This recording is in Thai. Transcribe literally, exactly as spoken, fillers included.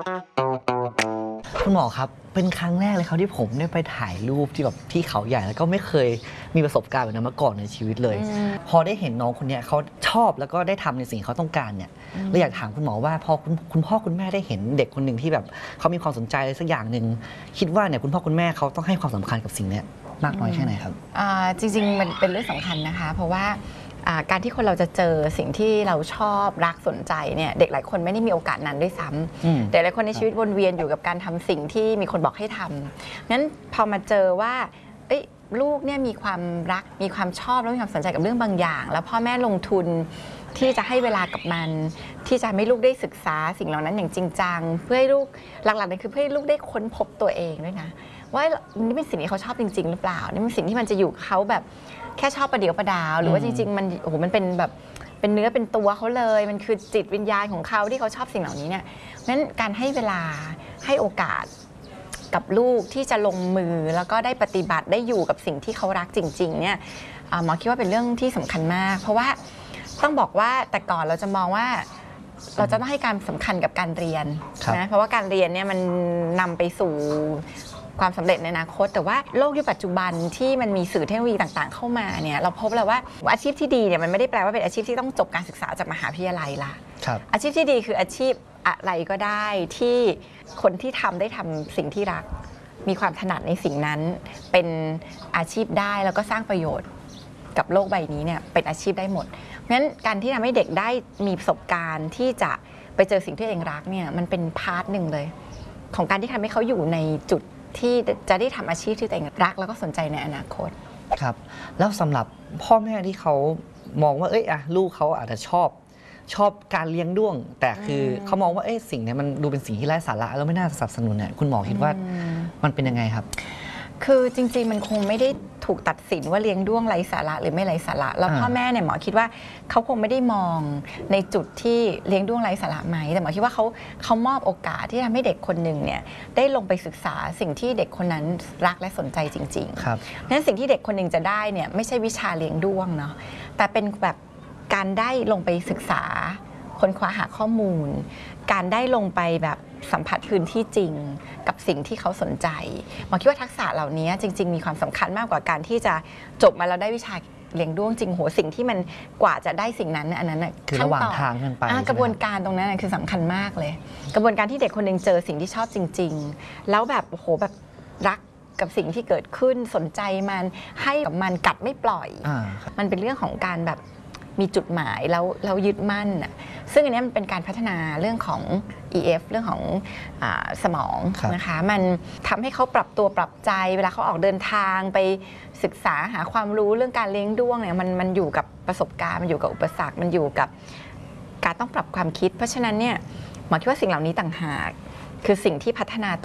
คุณหมอครับเป็นครั้งแรกเลยครับที่ผมได้ไปถ่ายรูปที่แบบที่เขาใหญ่แล้วก็ไม่เคยมีประสบการณ์แบบนั้นมาก่อนในชีวิตเลยพอได้เห็นน้องคนนี้เขาชอบแล้วก็ได้ทำในสิ่งเขาต้องการเนี่ยเราอยากถามคุณหมอว่าพอคุณคุณพ่อคุณแม่ได้เห็นเด็กคนหนึ่งที่แบบเขามีความสนใจอะไรสักอย่างหนึ่งคิดว่าเนี่ยคุณพ่อคุณแม่เขาต้องให้ความสำคัญกับสิ่งนี้มากน้อยแค่ไหนครับจริงๆมันเป็นเรื่องสำคัญนะคะเพราะว่าการที่คนเราจะเจอสิ่งที่เราชอบรักสนใจเนี่ยเด็กหลายคนไม่ได้มีโอกาสนั้นด้วยซ้ำเด็กหลายคนในชีวิตวนเวียนอยู่กับการทำสิ่งที่มีคนบอกให้ทำงั้นพอมาเจอว่าลูกเนี่ยมีความรักมีความชอบแล้วมีความสนใจกับเรื่องบางอย่างแล้วพ่อแม่ลงทุนที่จะให้เวลากับมันที่จะให้ลูกได้ศึกษาสิ่งเหล่านั้นอย่างจริงจังเพื่อให้ลูกหลักๆนั่นคือเพื่อให้ลูกได้ค้นพบตัวเองด้วยนะว่านี่เป็นสิ่งที่เขาชอบจริงๆหรือเปล่านี่เป็นสิ่งที่มันจะอยู่เขาแบบแค่ชอบประเดี๋ยวประดาวหรือว่าจริงๆมันโอ้โหมันเป็นแบบเป็นเนื้อเป็นตัวเขาเลยมันคือจิตวิญญาณของเขาที่เขาชอบสิ่งเหล่านี้เนี่ยนั้นการให้เวลาให้โอกาสกับลูกที่จะลงมือแล้วก็ได้ปฏิบัติได้อยู่กับสิ่งที่เขารักจริงๆเนี่ยหมอคิดว่าเป็นเรื่องที่สำคัญมากเพราะว่าต้องบอกว่าแต่ก่อนเราจะมองว่าเราจะต้องให้การสำคัญกับการเรียนนะเพราะว่าการเรียนเนี่ยมันนำไปสู่ความสำเร็จในอนาคตแต่ว่าโลกยุคปัจจุบันที่มันมีสื่อเทคโนโลยีต่างๆเข้ามาเนี่ยเราพบแล้วว่าอาชีพที่ดีเนี่ยมันไม่ได้แปลว่าเป็นอาชีพที่ต้องจบการศึกษาจากมหาวิทยาลัยละอาชีพที่ดีคืออาชีพอะไรก็ได้ที่คนที่ทำได้ทำสิ่งที่รักมีความถนัดในสิ่งนั้นเป็นอาชีพได้แล้วก็สร้างประโยชน์กับโลกใบนี้เนี่ยเป็นอาชีพได้หมดเพราะฉะนั้นการที่ทำให้เด็กได้มีประสบการณ์ที่จะไปเจอสิ่งที่ตัวเองรักเนี่ยมันเป็นพาร์ทหนึ่งเลยของการที่ทำให้เขาอยู่ในจุดที่จะได้ทำอาชีพที่ตัวเองรักแล้วก็สนใจในอนาคตครับแล้วสำหรับพ่อแม่ที่เขามองว่าเอ้ยอะลูกเขาอาจจะชอบชอบการเลี้ยงด้วงแต่คือเขามองว่าเอ้ยสิ่งนี้มันดูเป็นสิ่งที่ไร้สาระแล้วไม่น่าสนับสนุนเนี่ยคุณหมอคิดว่ามันเป็นยังไงครับคือจริงๆมันคงไม่ได้ถูกตัดสินว่าเลี้ยงด้วงไร้สาระหรือไม่ไร้สาระแล้วพ่อแม่เนี่ยหมอคิดว่าเขาคงไม่ได้มองในจุดที่เลี้ยงด้วงไร้สาระไหมแต่หมอคิดว่าเขาเขามอบโอกาสที่ทำให้เด็กคนหนึ่งเนี่ยได้ลงไปศึกษาสิ่งที่เด็กคนนั้นรักและสนใจจริงๆครับนั้นสิ่งที่เด็กคนหนึ่งจะได้เนี่ยไม่ใช่วิชาเลี้ยงด้วงเนาะแต่เป็นแบบการได้ลงไปศึกษาค้นคว้าหาข้อมูลการได้ลงไปแบบสัมผัสพื้นที่จริงกับสิ่งที่เขาสนใจหมอคิดว่าทักษะเหล่านี้จริงๆมีความสำคัญมากกว่าการที่จะจบมาแล้วได้วิชาเลี้ยงด้วงจริงโหสิ่งที่มันกว่าจะได้สิ่งนั้นอันนั้นคือระหว่างทางกันไปกระบวนการตรงนั้นคือสำคัญมากเลยกระบวนการที่เด็กคนหนึ่งเจอสิ่งที่ชอบจริงๆแล้วแบบโหแบบรักกับสิ่งที่เกิดขึ้นสนใจมันให้กับมันกัดไม่ปล่อยมันเป็นเรื่องของการแบบมีจุดหมายแล้วเรายึดมั่นซึ่งอันนี้มันเป็นการพัฒนาเรื่องของ อี เอฟ เรื่องของอสมองนะคะมันทำให้เขาปรับตัวปรับใจเวลาเขาออกเดินทางไปศึกษาหาความรู้เรื่องการเลี้ยงด้วงเนี่ยมันมันอยู่กับประสบการณ์มันอยู่กับอุปสรรคมันอยู่กับการต้องปรับความคิดเพราะฉะนั้นเนี่ยหมอคิดว่าสิ่งเหล่านี้ต่างหากคือสิ่งที่พัฒนาตัว